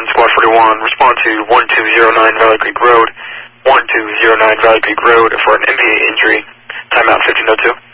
Squad 41, respond to 1209 Valley Creek Road, 1209 Valley Creek Road for an MPA injury. Timeout 1502.